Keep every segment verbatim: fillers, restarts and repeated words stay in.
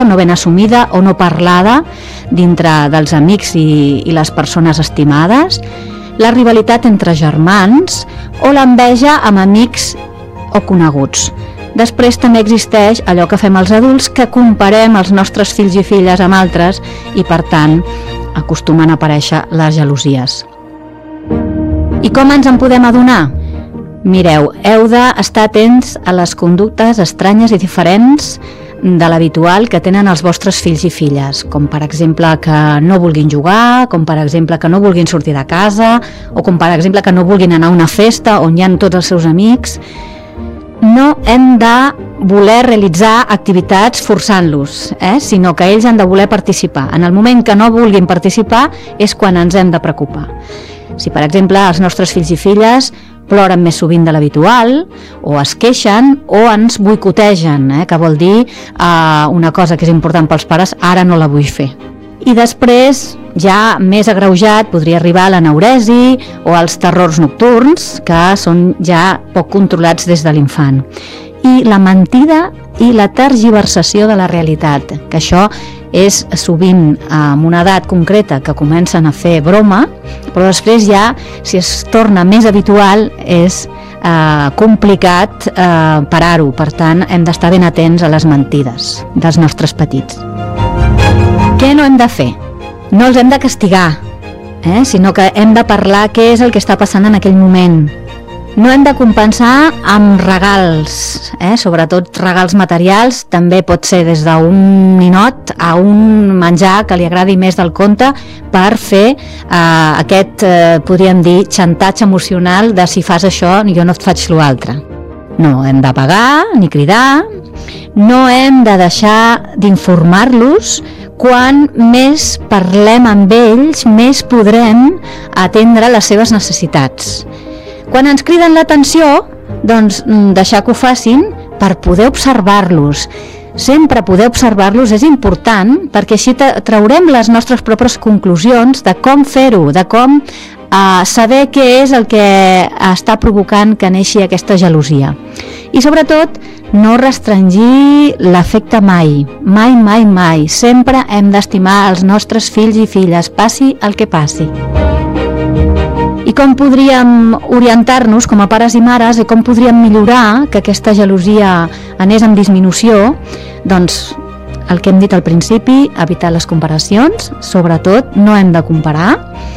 no ben assumida o no parlada dintre dels amics i, i les persones estimades, la rivalitat entre germans o l'enveja amb amics o coneguts. Després també existeix allò que fem els adults, que comparem els nostres fills i filles amb altres i, per tant, acostumen a aparèixer les gelosies. I com ens en podem adonar? Mireu, heu d'estar atents a les conductes estranyes i diferents de l'habitual que tenen els vostres fills i filles, com per exemple que no vulguin jugar, com per exemple que no vulguin sortir de casa, o com per exemple que no vulguin anar a una festa on hi ha tots els seus amics. No hem de voler realitzar activitats forçant-los, eh? sinó que ells han de voler participar. En el moment que no vulguin participar és quan ens hem de preocupar. Si, per exemple, els nostres fills i filles ploren més sovint de l'habitual, o es queixen, o ens boicotegen, eh? que vol dir eh, una cosa que és important pels pares, ara no la vull fer. I després, ja més agreujat, podria arribar a l'eneuresi o als terrors nocturns, que són ja poc controlats des de l'infant. I la mentida i la tergiversació de la realitat, que això és sovint amb una edat concreta que comencen a fer broma, però després ja, si es torna més habitual, és eh, complicat eh, parar-ho. Per tant, hem d'estar ben atents a les mentides dels nostres petits. Què no hem de fer? No els hem de castigar, eh? sinó que hem de parlar què és el que està passant en aquell moment. No hem de compensar amb regals, eh? sobretot regals materials, també pot ser des d'un ninot a un menjar que li agradi més del compte, per fer eh, aquest, eh, podríem dir, xantatge emocional de si fas això jo no et faig l'altre. No hem de pagar ni cridar, no hem de deixar d'informar-los. Quan més parlem amb ells, més podrem atendre les seves necessitats. Quan ens criden l'atenció, doncs deixar que ho facin per poder observar-los. Sempre poder observar-los és important, perquè així traurem les nostres pròpies conclusions de com fer-ho, de com eh, saber què és el que està provocant que neixi aquesta gelosia. I sobretot, no restringir l'afecte mai, mai, mai, mai. Sempre hem d'estimar els nostres fills i filles, passi el que passi. I com podríem orientar-nos com a pares i mares i com podríem millorar que aquesta gelosia anés en disminució? Doncs el que hem dit al principi, evitar les comparacions, sobretot no hem de comparar,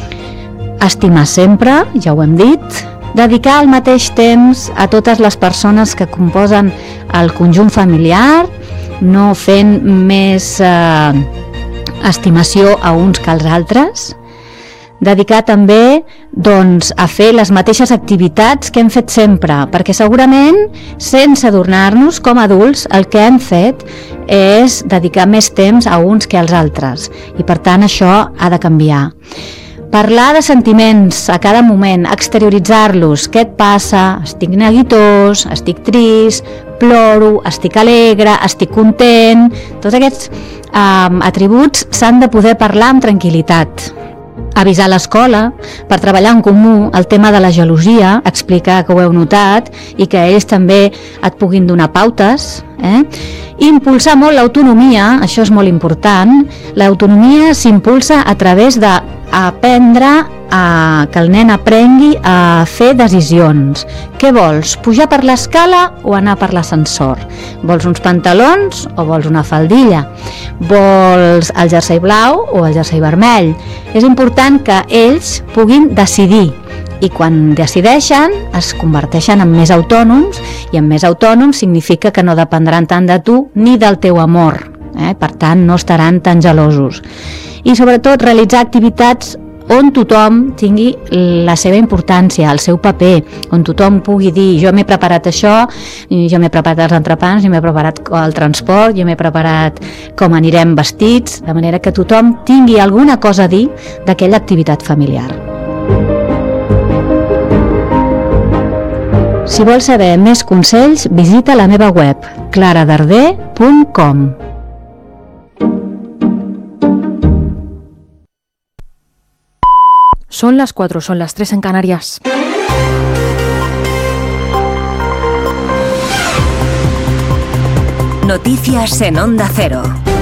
estimar sempre, ja ho hem dit, dedicar el mateix temps a totes les persones que composen el conjunt familiar, no fent més eh, estimació a uns que als altres, dedicar també doncs, a fer les mateixes activitats que hem fet sempre, perquè segurament, sense adornar-nos com a adults, el que hem fet és dedicar més temps a uns que als altres, i per tant això ha de canviar. Parlar de sentiments a cada moment, exterioritzar-los. Què et passa? Estic neguitós, estic trist, ploro, estic alegre, estic content. Tots aquests eh, atributs s'han de poder parlar amb tranquil·litat. Avisar l'escola per treballar en comú el tema de la gelosia, explicar que ho heu notat i que ells també et puguin donar pautes. Eh? Impulsar molt l'autonomia, això és molt important. L'autonomia s'impulsa a través d'aprendre a que el nen aprengui a fer decisions. Què vols? Pujar per l'escala o anar per l'ascensor? Vols uns pantalons o vols una faldilla? Vols el jersei blau o el jersei vermell? És important que ells puguin decidir. I quan decideixen es converteixen en més autònoms, i en més autònoms significa que no dependran tant de tu ni del teu amor, eh? Per tant no estaran tan gelosos. I sobretot realitzar activitats on tothom tingui la seva importància, el seu paper, on tothom pugui dir jo m'he preparat això, jo m'he preparat els entrepans, jo m'he preparat el transport, jo m'he preparat com anirem vestits, de manera que tothom tingui alguna cosa a dir d'aquella activitat familiar. Si vols saber més consells, visita la meva web clara darder punt com. Son las cuatro, son las tres en Canarias. Noticias en Onda Cero.